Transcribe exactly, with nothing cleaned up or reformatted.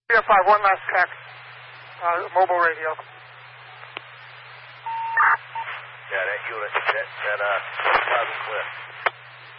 three oh five, one last tech. Uh, mobile radio. Yeah, that unit, that, that, uh, loud and clear.